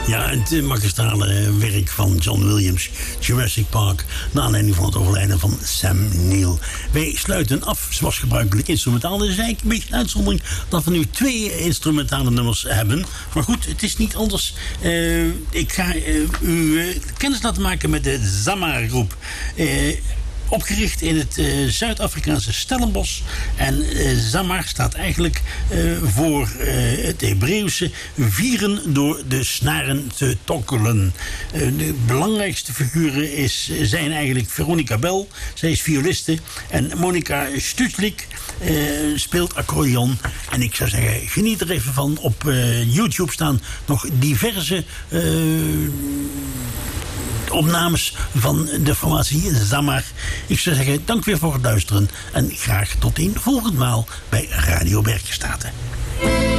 Ja, het magistrale werk van John Williams, Jurassic Park, naar aanleiding van het overlijden van Sam Neill. Wij sluiten af, zoals gebruikelijk, instrumentaal. Dat is eigenlijk een beetje een uitzondering dat we nu 2 instrumentale nummers hebben. Maar goed, het is niet anders. Ik ga u kennis laten maken met de Zamar-groep. Opgericht in het Zuid-Afrikaanse Stellenbosch. En Zamar staat eigenlijk voor het Hebreeuwse vieren door de snaren te tokkelen. De belangrijkste figuren zijn eigenlijk Veronica Bell. Zij is violiste. En Monika Stutzlik speelt accordeon. En ik zou zeggen, geniet er even van. Op YouTube staan nog diverse opnames van de formatie Zamar. Ik zou zeggen, dank weer voor het luisteren en graag tot een volgend maal bij Radio Berkenstaten.